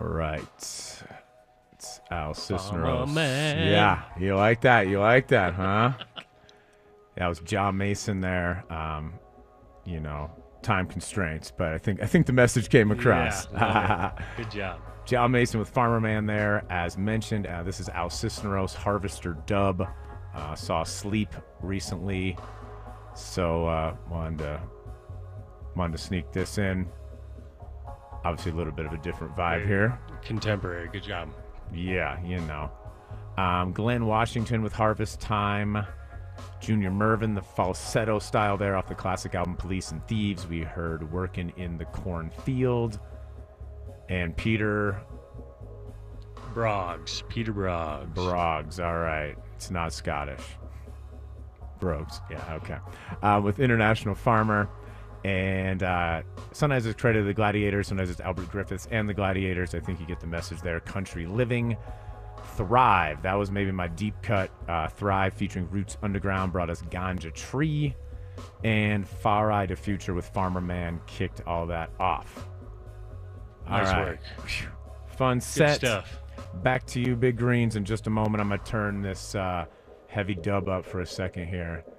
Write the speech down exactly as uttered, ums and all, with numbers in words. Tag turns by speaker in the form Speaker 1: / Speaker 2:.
Speaker 1: right. It's Al Cisneros.
Speaker 2: Man.
Speaker 1: Yeah, you like that? You like that, huh? That was John Mason there. Um, you know, time constraints, but I think I think the message came across.
Speaker 2: Yeah, good job.
Speaker 1: John Mason with Farmer Man there, as mentioned. Uh, this is Al Cisneros, Harvester Dub. Uh, saw Sleep recently, so uh, wanted to wanted to sneak this in. Obviously, a little bit of a different vibe
Speaker 2: Very
Speaker 1: here.
Speaker 2: Contemporary, good job.
Speaker 1: Yeah, you know. Um, Glenn Washington with Harvest Time. Junior Mervin, the falsetto style there off the classic album Police and Thieves. We heard Working in the Cornfield. And Peter
Speaker 2: Broggs. Peter Broggs.
Speaker 1: Broggs, all right. It's not Scottish. Brogues, yeah, okay. Uh, with International Farmer. And uh, sometimes it's credited to the Gladiators, sometimes it's Albert Griffiths and the Gladiators. I think you get the message there. Country Living. Thrive. That was maybe my deep cut. Uh, Thrive featuring Roots Underground brought us Ganja Tree. And Far Eye to Future with Farmer Man kicked all that off. All
Speaker 2: Nice
Speaker 1: right.
Speaker 2: work.
Speaker 1: Whew. Fun
Speaker 2: Good
Speaker 1: set.
Speaker 2: stuff.
Speaker 1: Back to you, Big Greens, in just a moment. I'm going to turn this uh, heavy dub up for a second here.